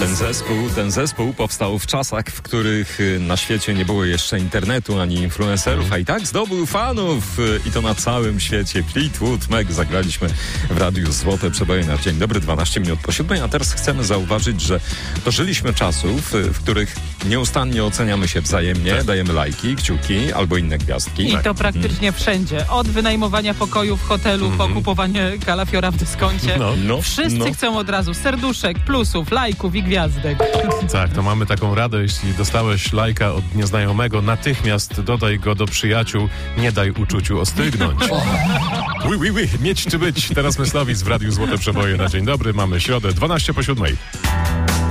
Ten zespół powstał w czasach, w których na świecie nie było jeszcze internetu ani influencerów, a i tak zdobył fanów i to na całym świecie. Fleetwood Mac zagraliśmy w Radiu Złote Przeboje na dzień dobry, 12 minut po 7, a teraz chcemy zauważyć, że dożyliśmy czasów, w których nieustannie oceniamy się wzajemnie, dajemy lajki, kciuki albo inne gwiazdki. I to praktycznie wszędzie. Od wynajmowania pokoju w hotelu, po kupowanie kalafiora w dyskoncie. Wszyscy chcą od razu serduszek, plusów, lajków i gwiazdek. Tak, to mamy taką radę, jeśli dostałeś lajka od nieznajomego, natychmiast dodaj go do przyjaciół, nie daj uczuciu ostygnąć. Mieć czy być? Teraz Myslowic w Radiu Złote Przeboje na dzień dobry. Mamy środę, 12 po 7.